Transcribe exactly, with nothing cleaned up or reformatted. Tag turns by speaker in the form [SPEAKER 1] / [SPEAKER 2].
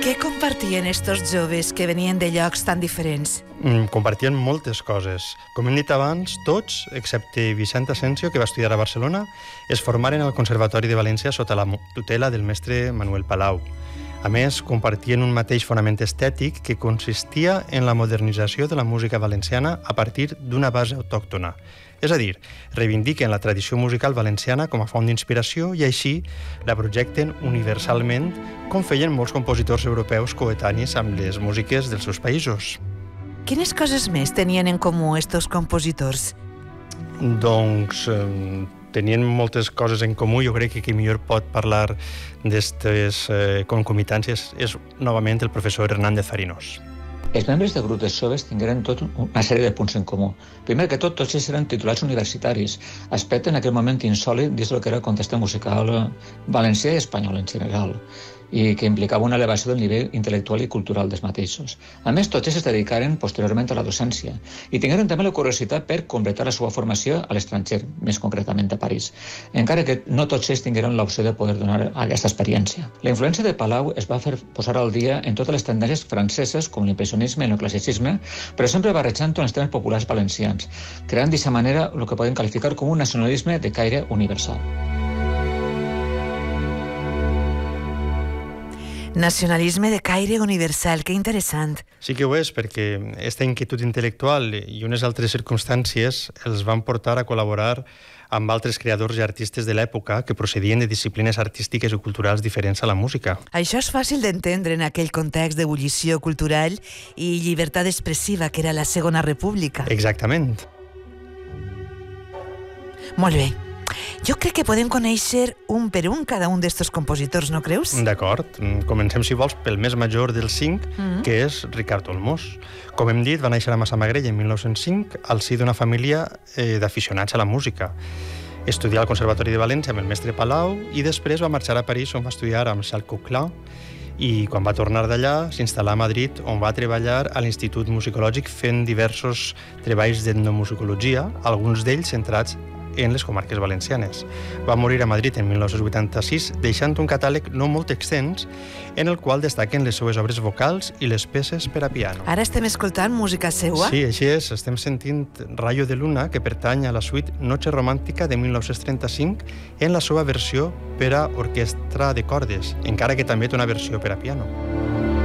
[SPEAKER 1] Què compartien estos joves que venien de llocs tan diferents?
[SPEAKER 2] Mm, compartien moltes coses. Com hem dit abans, tots, excepte Vicent Asensio, que va estudiar a Barcelona, es formaren al Conservatori de València sota la tutela del mestre Manuel Palau. A més, compartien un mateix fonament estètic que consistia en la modernització de la música valenciana a partir d'una base autòctona. És a dir, reivindiquen la tradició musical valenciana com a font d'inspiració i així la projecten universalment, com feien molts compositors europeus coetanis amb les músiques dels seus països.
[SPEAKER 1] Quines coses més tenien en comú estos compositors?
[SPEAKER 2] Doncs eh, tenien moltes coses en comú. Jo crec que qui millor pot parlar d'aquestes eh, concomitàncies és novament el professor Hernández Farinós.
[SPEAKER 3] Els membres del grup de joves tingueren tot una sèrie de punts en comú. Primer que tot, tots ells eren titulats universitaris, aspecte en aquell moment insòlit dins del que era el context musical valencià i espanyol en general, i que implicava una elevació del nivell intel·lectual i cultural dels mateixos. A més, tots ells es dedicaren posteriorment a la docència i tingueren també la curiositat per completar la seva formació a l'estranger, més concretament a París, encara que no tots ells tingueren l'opció de poder donar aquesta experiència. La influència de Palau es va fer posar al dia en totes les tendències franceses com l'impressionisme i el classicisme, però sempre barrejant els temes populars valencians, creant d'aquesta manera el que podem qualificar com un nacionalisme de caire universal.
[SPEAKER 1] Nacionalisme de caire universal, que interessant.
[SPEAKER 2] Sí que ho és, perquè aquesta inquietud intel·lectual i unes altres circumstàncies els van portar a col·laborar amb altres creadors i artistes de l'època que procedien de disciplines artístiques i culturals diferents a la música.
[SPEAKER 1] Això és fàcil d'entendre en aquell context d'ebullició cultural i llibertat expressiva que era la Segona República.
[SPEAKER 2] Exactament.
[SPEAKER 1] Molt bé. Jo crec que podem conèixer un per un cada un d'estos compositors, no creus?
[SPEAKER 2] D'acord. Comencem, si vols, pel més major dels cinc, mm-hmm. que és Ricard Olmos. Com hem dit, va néixer a Massamagrell en mil nou-cents cinc al si d'una família eh, d'aficionats a la música. Estudià al Conservatori de València amb el mestre Palau i després va marxar a París, on va estudiar amb Charles Coquelin, i quan va tornar d'allà s'instal·là a Madrid, on va treballar a l'Institut Musicològic fent diversos treballs d'etnomusicologia, alguns d'ells centrats en les comarques valencianes. Va morir a Madrid en mil nou-cents vuitanta-sis, deixant un catàleg no molt extens en el qual destaquen les seues obres vocals i les peces per a piano.
[SPEAKER 1] Ara estem escoltant música seua?
[SPEAKER 2] Sí, així és. Estem sentint Rayo de Luna, que pertany a la suite Noche Romàntica de mil nou-cents trenta-cinc en la seva versió per a orquestra de cordes, encara que també té una versió per a piano.